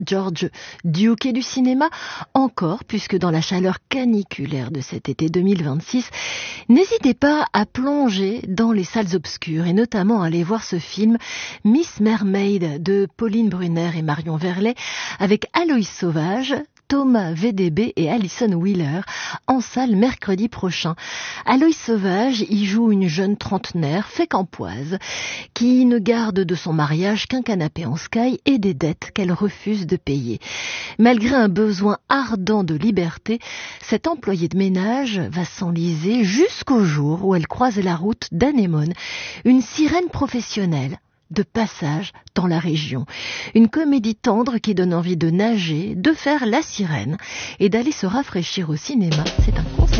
George Duke et du cinéma, encore, puisque dans la chaleur caniculaire de cet été 2026, n'hésitez pas à plonger dans les salles obscures et notamment à aller voir ce film Miss Mermaid de Pauline Brunner et Marion Verlet avec Aloïs Sauvage, Thomas VDB et Alison Wheeler en salle mercredi prochain. Aloïs Sauvage y joue une jeune trentenaire fécampoise qui ne garde de son mariage qu'un canapé en sky et des dettes qu'elle refuse de payer. Malgré un besoin ardent de liberté, cette employée de ménage va s'enliser jusqu'au jour où elle croise la route d'Anémone, une sirène professionnelle de passage dans la région. Une comédie tendre qui donne envie de nager, de faire la sirène et d'aller se rafraîchir au cinéma. C'est un conseil.